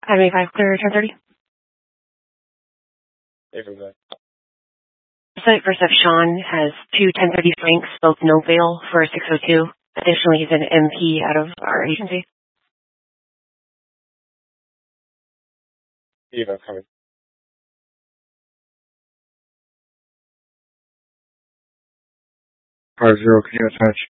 Academy 5, clear, turn 30. Everybody. Site first up, Sean has 2 1030 Franks, both no bail for 602. Additionally, he's an MP out of our agency. Eva coming. 50, can you attach?